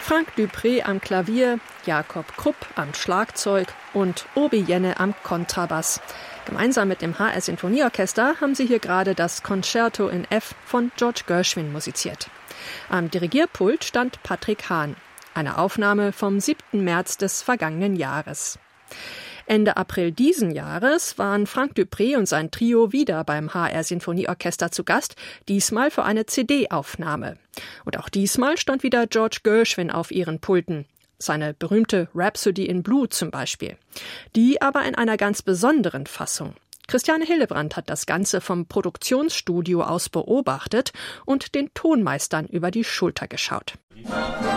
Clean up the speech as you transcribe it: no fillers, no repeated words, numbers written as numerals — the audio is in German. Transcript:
Frank Dupré am Klavier, Jakob Krupp am Schlagzeug und Obi Jenne am Kontrabass. Gemeinsam mit dem HR Sinfonieorchester haben sie hier gerade das Concerto in F von George Gershwin musiziert. Am Dirigierpult stand Patrick Hahn. Eine Aufnahme vom 7. März des vergangenen Jahres. Ende April diesen Jahres waren Frank Dupré und sein Trio wieder beim HR Sinfonieorchester zu Gast, diesmal für eine CD-Aufnahme. Und auch diesmal stand wieder George Gershwin auf ihren Pulten. Seine berühmte Rhapsody in Blue zum Beispiel. Die aber in einer ganz besonderen Fassung. Christiane Hillebrand hat das Ganze vom Produktionsstudio aus beobachtet und den Tonmeistern über die Schulter geschaut.